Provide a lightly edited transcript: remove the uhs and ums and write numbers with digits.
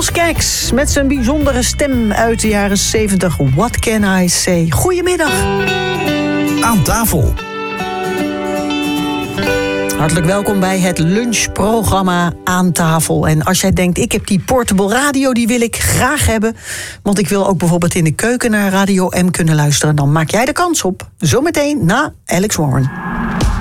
Jos Keks met zijn bijzondere stem uit de jaren 70. What can I say? Goedemiddag. Aan tafel. Hartelijk welkom bij het lunchprogramma Aan tafel. En als jij denkt, ik heb die portable radio, die wil ik graag hebben, want ik wil ook bijvoorbeeld in de keuken naar Radio M kunnen luisteren, dan maak jij de kans op. Zometeen na Alex Warren.